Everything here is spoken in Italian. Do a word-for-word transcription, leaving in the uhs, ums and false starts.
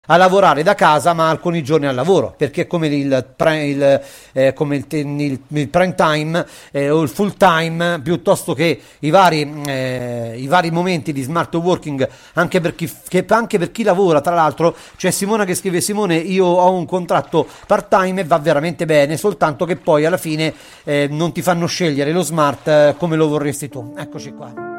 a lavorare da casa ma alcuni giorni al lavoro, perché come il, pre, il, eh, come il, il, il prime time eh, o il full time, piuttosto che i vari, eh, i vari momenti di smart working anche per chi, che, anche per chi lavora. Tra l'altro c'è Simona che scrive: Simone, io ho un contratto part time e va veramente bene, soltanto che poi alla fine eh, non ti fanno scegliere lo smart eh, come lo vorresti tu. Eccoci qua.